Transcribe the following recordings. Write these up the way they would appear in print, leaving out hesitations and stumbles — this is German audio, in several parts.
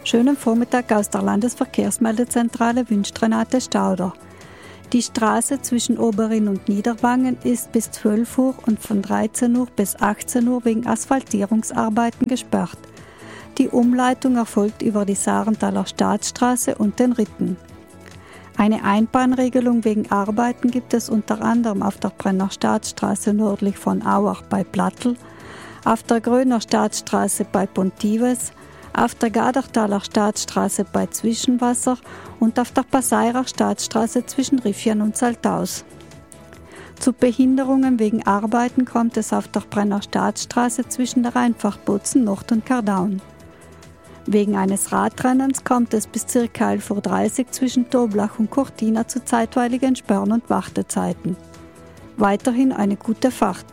Schönen Vormittag aus der Landesverkehrsmeldezentrale wünscht Renate Stauder. Die Straße zwischen Oberrhin und Niederwangen ist bis 12 Uhr und von 13 Uhr bis 18 Uhr wegen Asphaltierungsarbeiten gesperrt. Die Umleitung erfolgt über die Sarenthaler Staatsstraße und den Ritten. Eine Einbahnregelung wegen Arbeiten gibt es unter anderem auf der Brenner Staatsstraße nördlich von Auach bei Plattl, auf der Gröner Staatsstraße bei Pontives, auf der Gadertaler Staatsstraße bei Zwischenwasser und auf der Passeirer Staatsstraße zwischen Riffian und Saltaus. Zu Behinderungen wegen Arbeiten kommt es auf der Brenner Staatsstraße zwischen der Rheinfachbozen Nord und Kardaun. Wegen eines Radrennens kommt es bis ca. 11.30 Uhr zwischen Toblach und Cortina zu zeitweiligen Sperren und Wartezeiten. Weiterhin eine gute Fahrt.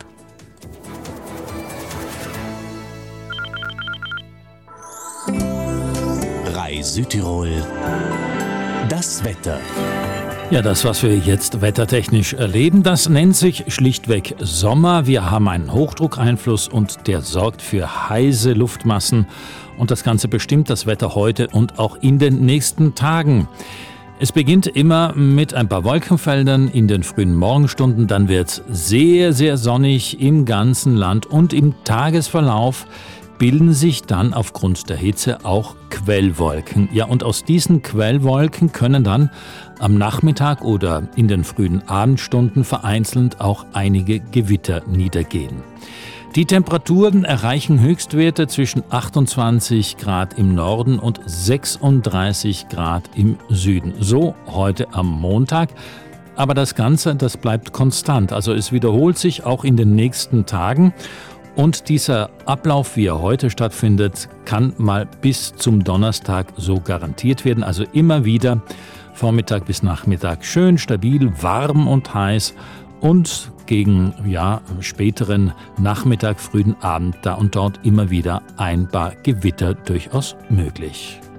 Südtirol, das Wetter. Ja, das, was wir jetzt wettertechnisch erleben, das nennt sich schlichtweg Sommer. Wir haben einen Hochdruckeinfluss und der sorgt für heiße Luftmassen. Und das Ganze bestimmt das Wetter heute und auch in den nächsten Tagen. Es beginnt immer mit ein paar Wolkenfeldern in den frühen Morgenstunden. Dann wird es sehr, sehr sonnig im ganzen Land und im Tagesverlauf bilden sich dann aufgrund der Hitze auch Quellwolken. Ja, und aus diesen Quellwolken können dann am Nachmittag oder in den frühen Abendstunden vereinzelt auch einige Gewitter niedergehen. Die Temperaturen erreichen Höchstwerte zwischen 28 Grad im Norden und 36 Grad im Süden. So heute am Montag. Aber das Ganze, das bleibt konstant. Also es wiederholt sich auch in den nächsten Tagen. Und dieser Ablauf, wie er heute stattfindet, kann mal bis zum Donnerstag so garantiert werden. Also immer wieder Vormittag bis Nachmittag schön, stabil, warm und heiß und gegen späteren Nachmittag, frühen Abend da und dort immer wieder ein paar Gewitter durchaus möglich.